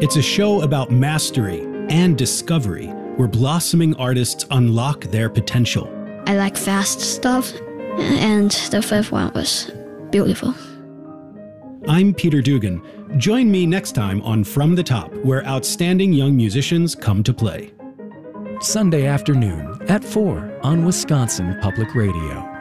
It's a show about mastery and discovery, where blossoming artists unlock their potential. I like fast stuff, and the fifth one was beautiful. I'm Peter Dugan. Join me next time on From the Top, where outstanding young musicians come to play. Sunday afternoon at 4 on Wisconsin Public Radio.